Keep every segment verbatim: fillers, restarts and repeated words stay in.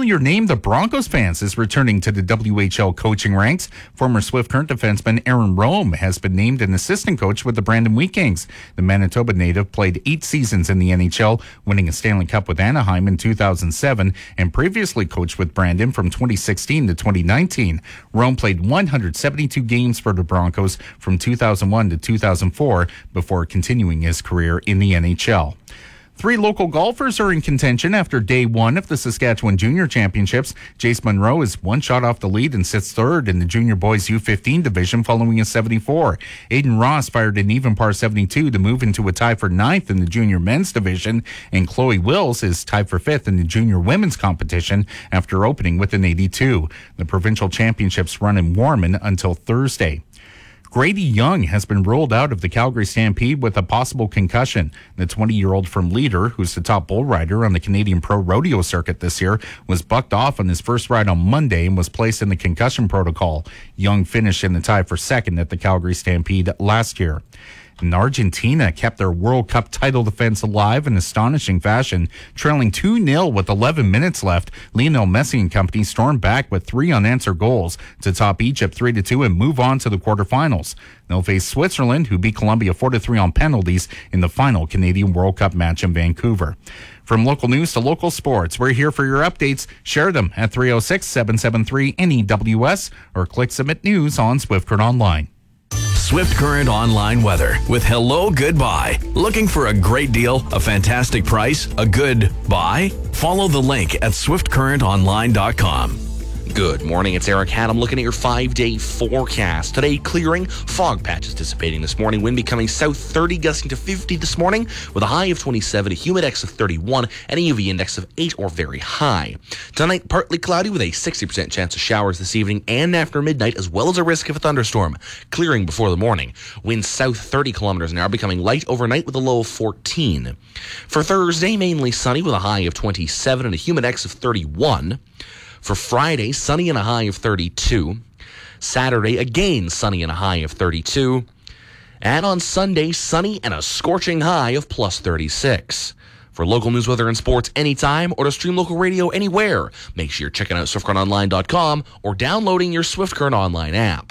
familiar name to Broncos fans is returning to the W H L coaching ranks. Former Swift Current defenseman Aaron Rome has been named an assistant coach with the Brandon Wheat Kings. The Manitoba native played eight seasons in the N H L, winning a Stanley Cup with Anaheim in two thousand seven, and previously coached with Brandon from twenty sixteen to twenty nineteen. Rome played one hundred seventy-two games for the Broncos from two thousand one to two thousand four before continuing his career in the N H L. Three local golfers are in contention after day one of the Saskatchewan Junior Championships. Jace Monroe is one shot off the lead and sits third in the Junior Boys U fifteen division following a seventy-four. Aiden Ross fired an even par seventy-two to move into a tie for ninth in the Junior Men's division, and Chloe Wills is tied for fifth in the Junior Women's competition after opening with an eighty-two. The provincial championships run in Warman until Thursday. Grady Young has been ruled out of the Calgary Stampede with a possible concussion. The twenty-year-old from Leader, who's the top bull rider on the Canadian Pro Rodeo circuit this year, was bucked off on his first ride on Monday and was placed in the concussion protocol. Young finished in the tie for second at the Calgary Stampede last year. And Argentina kept their World Cup title defense alive in astonishing fashion. Trailing two nil with eleven minutes left, Lionel Messi and company stormed back with three unanswered goals to top Egypt three to two and move on to the quarterfinals. They'll face Switzerland, who beat Colombia four to three on penalties in the final Canadian World Cup match in Vancouver. From local news to local sports, we're here for your updates. Share them at three oh six, seven seven three, N E W S or click Submit News on Swift Current Online. Swift Current Online weather with Hello Goodbye. Looking for a great deal, a fantastic price, a good buy? Follow the link at swift current online dot com. Good morning, it's Eric Haddam looking at your five-day forecast. Today, clearing, fog patches dissipating this morning, wind becoming south thirty, gusting to fifty this morning, with a high of twenty-seven, a humidex of thirty-one, and a U V index of eight or very high. Tonight, partly cloudy with a sixty percent chance of showers this evening and after midnight, as well as a risk of a thunderstorm. Clearing before the morning, winds south thirty kilometers an hour, becoming light overnight with a low of fourteen. For Thursday, mainly sunny with a high of twenty-seven and a humidex of thirty-one. For Friday, sunny and a high of thirty-two. Saturday, again sunny and a high of thirty-two. And on Sunday, sunny and a scorching high of plus thirty-six. For local news, weather, and sports anytime or to stream local radio anywhere, make sure you're checking out swift current online dot com or downloading your Swift Current Online app.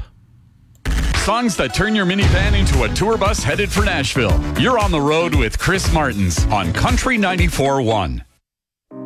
Songs that turn your minivan into a tour bus headed for Nashville. You're on the road with Chris Martins on Country ninety-four point one.